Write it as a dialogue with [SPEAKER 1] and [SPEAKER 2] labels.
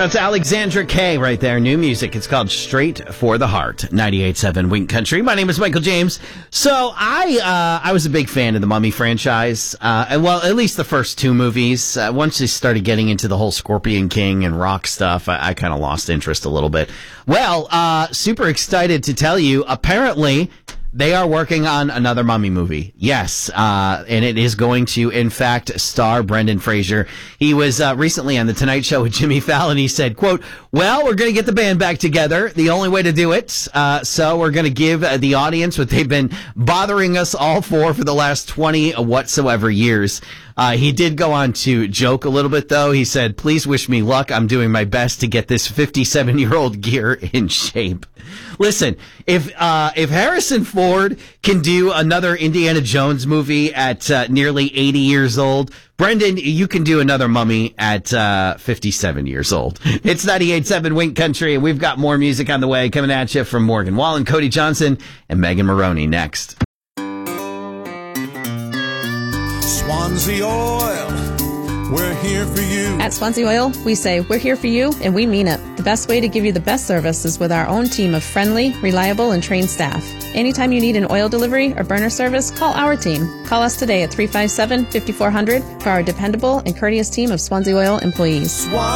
[SPEAKER 1] That's Alexandra Kay right there. New music. It's called Straight for the Heart. 98.7 Wink Country. My name is Michael James. So I was a big fan of the Mummy franchise. Well, at least the first two movies. Once they started getting into the whole Scorpion King and rock stuff, I kind of lost interest a little bit. Well, super excited to tell you, apparently they are working on another Mummy movie. Yes, and it is going to, in fact, star Brendan Fraser. He was recently on The Tonight Show with Jimmy Fallon. He said, quote, well, we're going to get the band back together. The only way to do it. So we're going to give the audience what they've been bothering us all for the last 20 whatsoever years. He did go on to joke a little bit, though. He said, please wish me luck. I'm doing my best to get this 57-year-old gear in shape. Listen, if Harrison Ford can do another Indiana Jones movie at nearly 80 years old, Brendan, you can do another Mummy at 57 years old. It's 98.7 Wink Country, and we've got more music on the way coming at you from Morgan Wallen, Cody Johnson, and Megan Maroney next.
[SPEAKER 2] Swansea Oil, we're here for you.
[SPEAKER 3] At Swansea Oil, we say we're here for you, and we mean it. The best way to give you the best service is with our own team of friendly, reliable, and trained staff. Anytime you need an oil delivery or burner service, call our team. Call us today at 357-5400 for our dependable and courteous team of Swansea Oil employees.